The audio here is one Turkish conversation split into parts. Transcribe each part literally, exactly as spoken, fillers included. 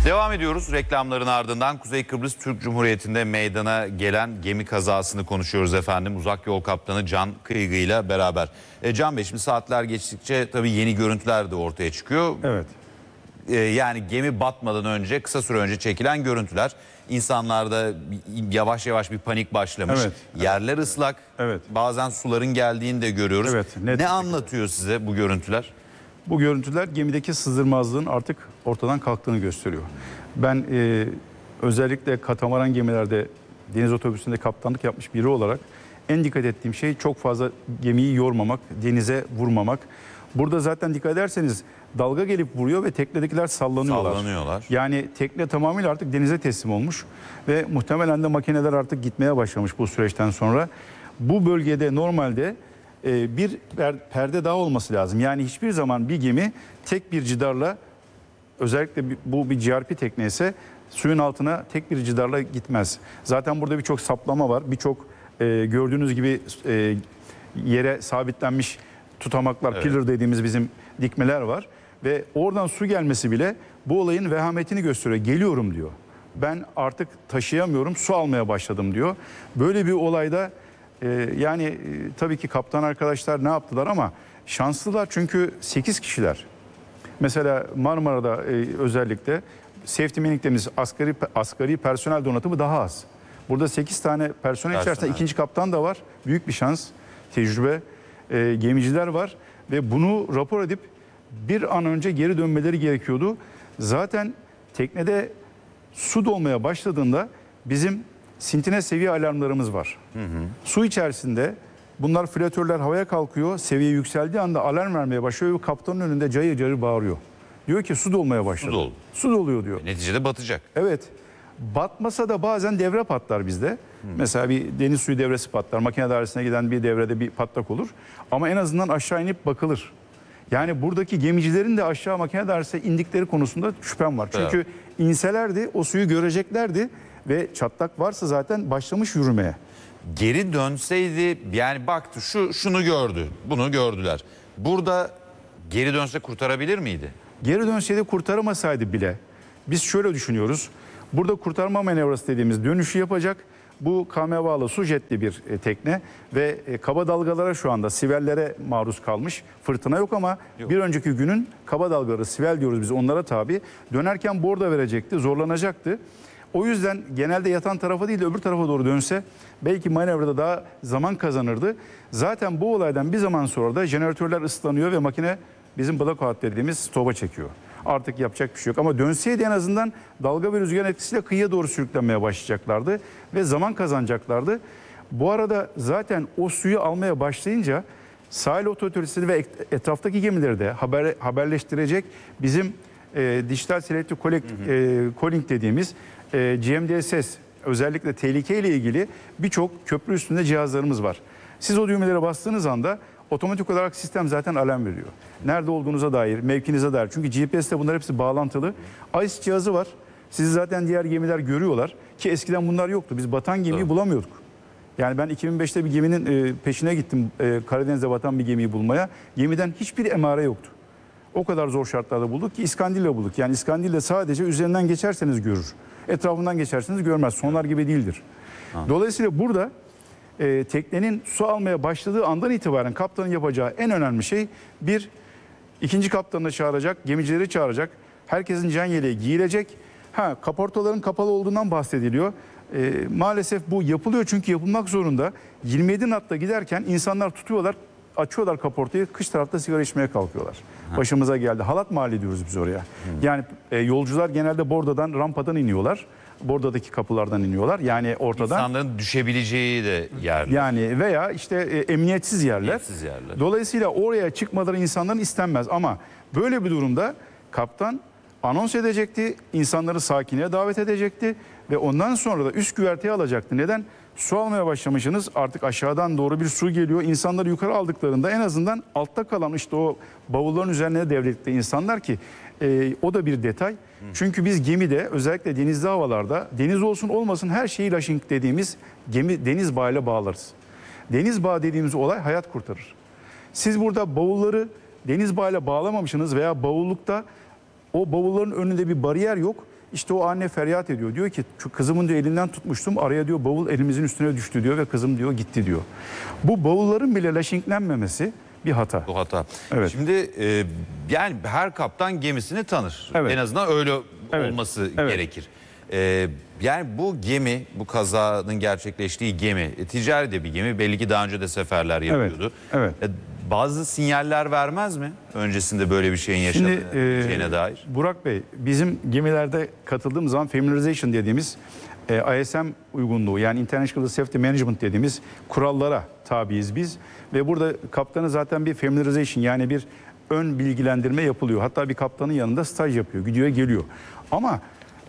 Devam ediyoruz. Reklamların ardından Kuzey Kıbrıs Türk Cumhuriyeti'nde meydana gelen gemi kazasını konuşuyoruz efendim. Uzak Yol Kaptanı Can Kıygı ile beraber. E, Can Bey, şimdi saatler geçtikçe tabii yeni görüntüler de ortaya çıkıyor. Evet. E, yani gemi batmadan önce, kısa süre önce çekilen görüntüler. İnsanlarda yavaş yavaş bir panik başlamış. Evet, Yerler evet. ıslak. Evet. Bazen suların geldiğini de görüyoruz. Evet, net. Ne anlatıyor size bu görüntüler? Bu görüntüler gemideki sızdırmazlığın artık ortadan kalktığını gösteriyor. Ben e, özellikle katamaran gemilerde deniz otobüsünde kaptanlık yapmış biri olarak en dikkat ettiğim şey çok fazla gemiyi yormamak, denize vurmamak. Burada zaten dikkat ederseniz dalga gelip vuruyor ve teknedekiler sallanıyorlar. Sallanıyorlar. Yani tekne tamamıyla artık denize teslim olmuş ve muhtemelen de makineler artık gitmeye başlamış bu süreçten sonra. Bu bölgede normalde e, bir perde daha olması lazım. Yani hiçbir zaman bir gemi tek bir cidarla, özellikle bu bir G R P tekne ise suyun altına tek bir cidarla gitmez. Zaten burada birçok saplama var. Birçok e, gördüğünüz gibi e, yere sabitlenmiş tutamaklar, evet. Pillar dediğimiz bizim dikmeler var. Ve oradan su gelmesi bile bu olayın vehametini gösteriyor. Geliyorum diyor. Ben artık taşıyamıyorum, su almaya başladım diyor. Böyle bir olayda e, yani e, tabii ki kaptan arkadaşlar ne yaptılar ama şanslılar, çünkü sekiz kişiler. Mesela Marmara'da e, özellikle safety manning dediğimiz asgari, asgari personel donatımı daha az. Burada sekiz tane personel, personel içerisinde ikinci kaptan da var. Büyük bir şans, tecrübe, e, gemiciler var ve bunu rapor edip bir an önce geri dönmeleri gerekiyordu. Zaten teknede su dolmaya başladığında bizim sintine seviye alarmlarımız var. Hı hı. Su içerisinde bunlar, flotörler havaya kalkıyor. Seviye yükseldiği anda alarm vermeye başlıyor ve kaptanın önünde cayır cayır bağırıyor. Diyor ki su dolmaya başladı. Su, dolu. su doluyor diyor. Neticede batacak. Evet. Batmasa da bazen devre patlar bizde. Hmm. Mesela bir deniz suyu devresi patlar. Makine dairesine giden bir devrede bir patlak olur. Ama en azından aşağı inip bakılır. Yani buradaki gemicilerin de aşağı makine dairesine indikleri konusunda şüphem var. Çünkü evet. inselerdi, o suyu göreceklerdi ve çatlak varsa zaten başlamış yürümeye. Geri dönseydi, yani baktı şu şunu gördü, bunu gördüler. Burada geri dönse kurtarabilir miydi? Geri dönseydi kurtaramasaydı bile biz şöyle düşünüyoruz. Burada kurtarma manevrası dediğimiz dönüşü yapacak. Bu K M V'lı su jetli bir e, tekne ve e, kaba dalgalara, şu anda sivellere maruz kalmış. Fırtına yok ama yok. Bir önceki günün kaba dalgaları, sivel diyoruz biz onlara tabi. Dönerken borda verecekti, zorlanacaktı. O yüzden genelde yatan tarafa değil de öbür tarafa doğru dönse belki manevrada daha zaman kazanırdı. Zaten bu olaydan bir zaman sonra da jeneratörler ıslanıyor ve makine bizim blackout dediğimiz stopa çekiyor. Artık yapacak bir şey yok. Ama dönseydi en azından dalga ve rüzgar etkisiyle kıyıya doğru sürüklenmeye başlayacaklardı ve zaman kazanacaklardı. Bu arada zaten o suyu almaya başlayınca sahil otoritesi ve etraftaki gemileri de haber, haberleştirecek bizim e, dijital selective calling e, dediğimiz e, G M D S S, özellikle tehlikeyle ilgili birçok köprü üstünde cihazlarımız var. Siz o düğmelere bastığınız anda otomatik olarak sistem zaten alarm veriyor. Nerede olduğunuza dair, mevkinize dair. Çünkü G P S'te bunlar hepsi bağlantılı. I C E cihazı var. Sizi zaten diğer gemiler görüyorlar. Ki eskiden bunlar yoktu. Biz batan gemiyi evet. bulamıyorduk. Yani ben iki bin beşte bir geminin peşine gittim. Karadeniz'de batan bir gemiyi bulmaya. Gemiden hiçbir emare yoktu. O kadar zor şartlarda bulduk ki İskandilya bulduk. Yani İskandilya sadece üzerinden geçerseniz görür. Etrafından geçerseniz görmez. Sonar gibi değildir. Ha. Dolayısıyla burada E, teknenin su almaya başladığı andan itibaren kaptanın yapacağı en önemli şey, bir, ikinci kaptanını çağıracak, gemicileri çağıracak, herkesin can yeleği giyilecek. Ha, kaportaların kapalı olduğundan bahsediliyor. E, maalesef bu yapılıyor çünkü yapılmak zorunda. yirmi yedi knotla giderken insanlar tutuyorlar, açıyorlar kaportayı, kış tarafta sigara içmeye kalkıyorlar. Ha. Başımıza geldi. Halat mahalli diyoruz biz oraya. Hı. Yani e, yolcular genelde bordadan, rampadan iniyorlar. Bordadaki kapılardan iniyorlar. Yani ortadan. İnsanların düşebileceği de yerler. Yani veya işte e, emniyetsiz yerler. Emniyetsiz yerler. Dolayısıyla oraya çıkmaları insanların istenmez. Ama böyle bir durumda kaptan anons edecekti. İnsanları sakinliğe davet edecekti. Ve ondan sonra da üst güverteye alacaktı. Neden? Su almaya başlamışsınız. Artık aşağıdan doğru bir su geliyor. İnsanları yukarı aldıklarında en azından altta kalan işte o bavulların üzerine devrettikleri insanlar ki e, o da bir detay. Çünkü biz gemide, özellikle denizli havalarda, deniz olsun olmasın her şeyi lashing dediğimiz gemi deniz bağıyla bağlarız. Deniz bağı dediğimiz olay hayat kurtarır. Siz burada bavulları deniz bağıyla bağlamamışsınız veya bavullukta o bavulların önünde bir bariyer yok. İşte o anne feryat ediyor. Diyor ki şu kızımın diyor elinden tutmuştum. Araya diyor bavul elimizin üstüne düştü diyor ve kızım diyor gitti diyor. Bu bavulların bile laşinklenmemesi bir hata. Bu hata. Evet. Şimdi e, yani her kaptan gemisini tanır. Evet. En azından öyle Evet. olması Evet. gerekir. E, yani bu gemi, bu kazanın gerçekleştiği gemi, e, ticari de bir gemi. Belli ki daha önce de seferler yapıyordu. evet. E, bazı sinyaller vermez mi? Öncesinde böyle bir şeyin Şimdi yaşanacağına e, dair. Burak Bey, bizim gemilerde katıldığımız zaman familiarization dediğimiz e, I S M uygunluğu, yani International Safety Management dediğimiz kurallara tabiiz biz. Ve burada kaptanı zaten bir familiarization, yani bir ön bilgilendirme yapılıyor. Hatta bir kaptanın yanında staj yapıyor, gidiyor geliyor. Ama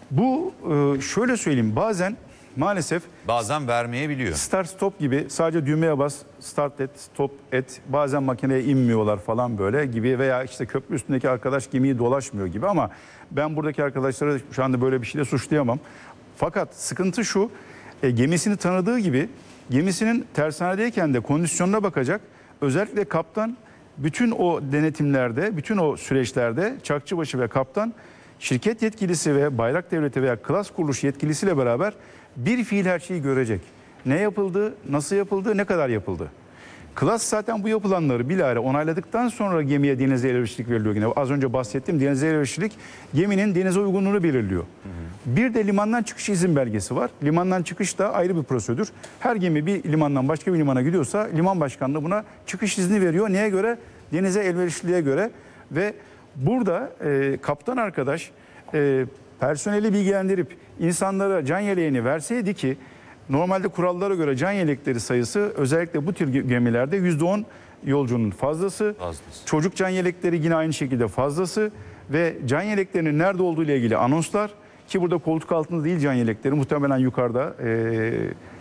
bu e, şöyle söyleyeyim, bazen maalesef Bazen vermeyebiliyor. start stop gibi sadece düğmeye bas, start et, stop et, bazen makineye inmiyorlar falan böyle gibi, veya işte köprü üstündeki arkadaş gemiyi dolaşmıyor gibi. Ama ben buradaki arkadaşları şu anda böyle bir şeyle suçlayamam. Fakat sıkıntı şu, e, gemisini tanıdığı gibi gemisinin tersanedeyken de kondisyonuna bakacak. Özellikle kaptan bütün o denetimlerde, bütün o süreçlerde çakçıbaşı ve kaptan şirket yetkilisi ve bayrak devleti veya klas kuruluş yetkilisiyle beraber bir fiil her şeyi görecek. Ne yapıldı, nasıl yapıldı, ne kadar yapıldı. Klas zaten bu yapılanları bilahare onayladıktan sonra gemiye denize elverişlilik veriliyor. Yine az önce bahsettiğim denize elverişlilik geminin denize uygunluğunu belirliyor. Hı hı. Bir de limandan çıkış izin belgesi var. Limandan çıkış da ayrı bir prosedür. Her gemi bir limandan başka bir limana gidiyorsa liman başkanlığı buna çıkış izni veriyor. Neye göre? Denize elverişliliğe göre. Ve burada e, kaptan arkadaş e, personeli bilgilendirip insanlara can yeleğini verseydi ki normalde kurallara göre can yelekleri sayısı özellikle bu tür gemilerde yüzde on yolcunun fazlası. Fazlası. Çocuk can yelekleri yine aynı şekilde fazlası ve can yeleklerinin nerede olduğu ile ilgili anonslar, ki burada koltuk altında değil can yelekleri, muhtemelen yukarıda e,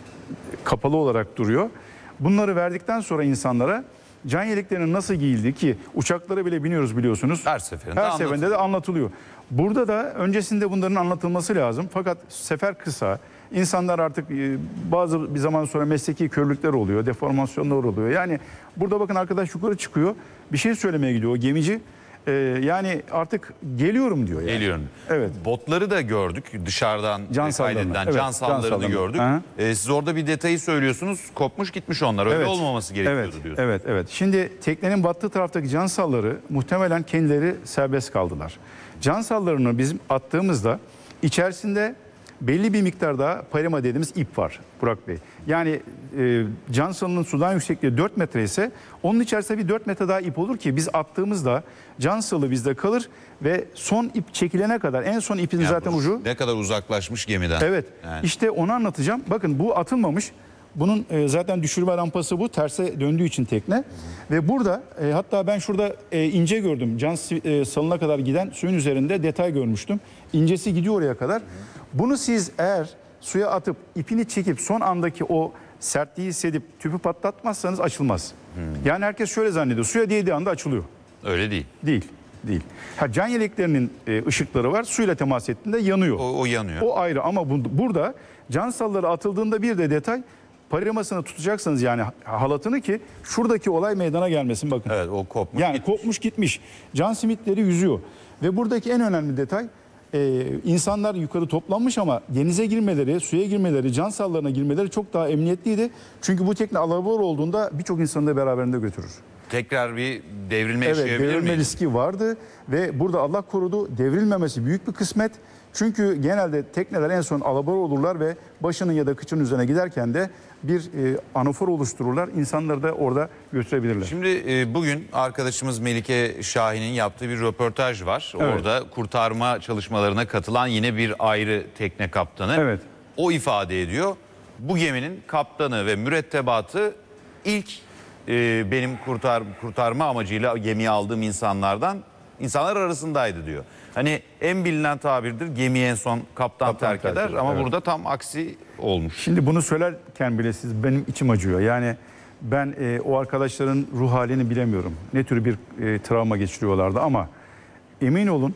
kapalı olarak duruyor. Bunları verdikten sonra insanlara can yeleklerinin nasıl giyildiği, ki uçaklara bile biniyoruz biliyorsunuz. Her seferinde Her seferinde de anlatılıyor. Burada da öncesinde bunların anlatılması lazım. Fakat sefer kısa. İnsanlar artık e, bazı bir zaman sonra mesleki körlükler oluyor, deformasyonlar oluyor. Yani burada bakın arkadaş yukarı çıkıyor, bir şey söylemeye gidiyor o gemici. E, yani artık geliyorum diyor. Yani. Geliyorum. Evet. Botları da gördük dışarıdan Can sallarını. kaydedilen Evet, can can sallarını sallarını. gördük. Aha. Ee, siz orada bir detayı söylüyorsunuz. Kopmuş gitmiş onlar. Öyle Evet. olmaması gerekiyordu evet, diyorsunuz. Evet, evet. Şimdi teknenin battığı taraftaki can salları muhtemelen kendileri serbest kaldılar. Can sallarını bizim attığımızda içerisinde belli bir miktar daha parima dediğimiz ip var Burak Bey. Yani e, can salının sudan yüksekliği dört metre ise onun içerisinde bir dört metre daha ip olur ki biz attığımızda can salı bizde kalır ve son ip çekilene kadar, en son ipin Yani zaten bu ucu. Ne kadar uzaklaşmış gemiden. Evet. Yani. İşte onu anlatacağım. Bakın bu atılmamış. Bunun e, zaten düşürme rampası bu. Terse döndüğü için tekne. Hı hı. Ve burada e, hatta ben şurada e, ince gördüm. Can e, salına kadar giden suyun üzerinde detay görmüştüm. İncesi gidiyor oraya kadar. Hı hı. Bunu siz eğer suya atıp ipini çekip son andaki o sertliği hissedip tüpü patlatmazsanız açılmaz. Hı. Yani herkes şöyle zannediyor. Suya değdiği anda açılıyor. Öyle değil. Değil. Değil. Ha, can yeleklerinin e, ışıkları var. Suyla temas ettiğinde yanıyor. O, o yanıyor. O ayrı, ama bu, burada can salları atıldığında bir de detay, parimasını tutacaksınız yani halatını, ki şuradaki olay meydana gelmesin, bakın. Evet, o kopmuş. Yani gitmiş. kopmuş gitmiş. Can simitleri yüzüyor. Ve buradaki en önemli detay, e, insanlar yukarı toplanmış ama denize girmeleri, suya girmeleri, can sallarına girmeleri çok daha emniyetliydi. Çünkü bu tekne alabor olduğunda birçok insanı da beraberinde götürür. Tekrar bir devrilme Evet, yaşayabilir devrilme miyiz? riski vardı ve burada Allah korudu, devrilmemesi büyük bir kısmet. Çünkü genelde tekneler en son alabor olurlar ve başının ya da kıçının üzerine giderken de bir e, anafor oluştururlar. İnsanları da orada götürebilirler. Şimdi e, bugün arkadaşımız Melike Şahin'in yaptığı bir röportaj var. Evet. Orada kurtarma çalışmalarına katılan yine bir ayrı tekne kaptanı. Evet. O ifade ediyor. Bu geminin kaptanı ve mürettebatı ilk e, benim kurtar kurtarma amacıyla gemiye aldığım insanlardan insanlar arasındaydı diyor. Hani en bilinen tabirdir, gemiyi en son kaptan, Kaptan terk terk eder eder, ama evet. burada tam aksi olmuş. Şimdi bunu söylerken bile siz, benim içim acıyor. Yani ben e, o arkadaşların ruh halini bilemiyorum. Ne tür bir e, travma geçiriyorlardı, ama emin olun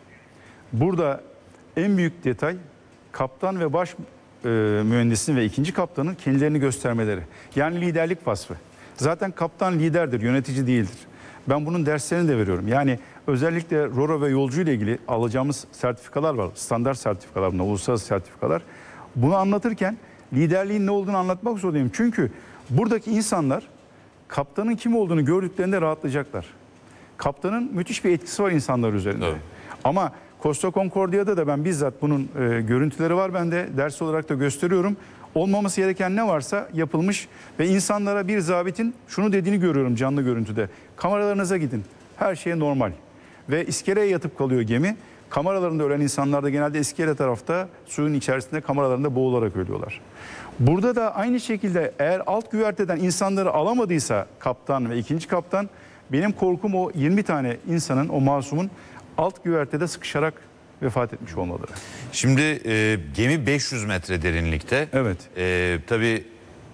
burada en büyük detay kaptan ve baş e, mühendisin ve ikinci kaptanın kendilerini göstermeleri. Yani liderlik vasfı. Zaten kaptan liderdir, yönetici değildir. Ben bunun derslerini de veriyorum. Yani Özellikle Roro ve yolcu ile ilgili alacağımız sertifikalar var. Standart sertifikalar, bunlar, uluslararası sertifikalar. Bunu anlatırken liderliğin ne olduğunu anlatmak zorundayım. Çünkü buradaki insanlar kaptanın kim olduğunu gördüklerinde rahatlayacaklar. Kaptanın müthiş bir etkisi var insanlar üzerinde. Evet. Ama Costa Concordia'da da ben bizzat bunun e, görüntüleri var bende. Ders olarak da gösteriyorum. Olmaması gereken ne varsa yapılmış ve insanlara bir zabitin şunu dediğini görüyorum canlı görüntüde. Kameralarınıza gidin. Her şey normal. Ve iskeleye yatıp kalıyor gemi. Kameralarında ölen insanlar da genelde iskele tarafta suyun içerisinde kameralarında boğularak ölüyorlar. Burada da aynı şekilde eğer alt güverteden insanları alamadıysa kaptan ve ikinci kaptan, benim korkum o yirmi tane insanın, o masumun alt güvertede sıkışarak vefat etmiş olmaları. Şimdi e, gemi beş yüz metre derinlikte. Evet. E, tabii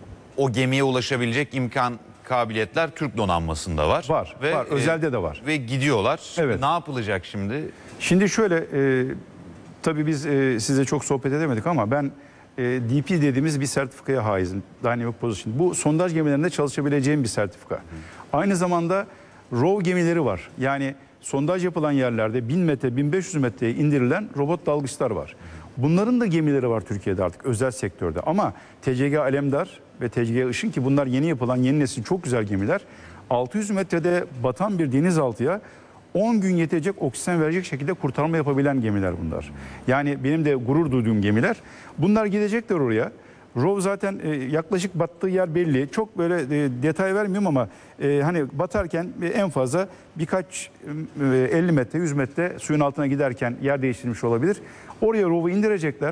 o gemiye ulaşabilecek imkan, kabiliyetler Türk donanmasında var. Var, var. Özelde de var. Ve gidiyorlar. Evet. Ne yapılacak şimdi? Şimdi şöyle, e, tabii biz e, size çok sohbet edemedik ama ben e, D P dediğimiz bir sertifikaya haizim. Dynamic Position. Bu sondaj gemilerinde çalışabileceğim bir sertifika. Hı. Aynı zamanda R O V gemileri var. Yani sondaj yapılan yerlerde bin metre, bin beş yüz metreye indirilen robot dalgıçlar var. Bunların da gemileri var Türkiye'de artık özel sektörde. Ama T C G Alemdar ve T C G Işın, ki bunlar yeni yapılan, yeni nesil çok güzel gemiler. altı yüz metrede batan bir denizaltıya on gün yetecek oksijen verecek şekilde kurtarma yapabilen gemiler bunlar. Yani benim de gurur duyduğum gemiler. Bunlar gidecekler oraya. R O V zaten e, yaklaşık battığı yer belli. Çok böyle e, detay vermiyorum ama e, hani batarken e, en fazla birkaç e, elli metre, yüz metre suyun altına giderken yer değiştirmiş olabilir. Oraya R O V'u indirecekler.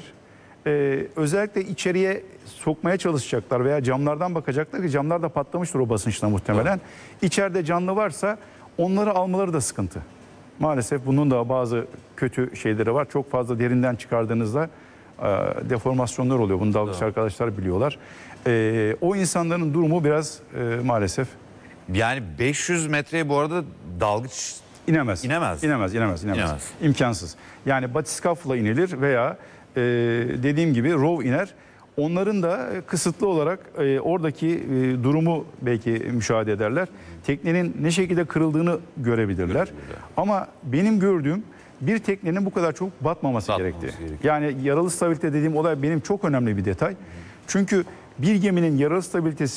E, özellikle içeriye sokmaya çalışacaklar veya camlardan bakacaklar ki camlar da patlamıştır o basınçla muhtemelen. Evet. İçeride canlı varsa onları almaları da sıkıntı. Maalesef bunun da bazı kötü şeyleri var. Çok fazla derinden çıkardığınızda deformasyonlar oluyor. Bunu dalgıç evet. arkadaşlar biliyorlar. E, o insanların durumu biraz e, maalesef. Yani beş yüz metreye bu arada dalgıç inemez. İnemez. İnemez, inemez, inemez. İnemez. İmkansız. Yani batiskafla inilir veya e, dediğim gibi R O V iner. Onların da kısıtlı olarak e, oradaki e, durumu belki müşahede ederler. Teknenin ne şekilde kırıldığını görebilirler. Ama benim gördüğüm bir teknenin bu kadar çok batmaması, batmaması gerektiği. Gerekiyor. Yani yaralı stabilite dediğim olay benim çok önemli bir detay. Çünkü bir geminin yaralı stabilitesi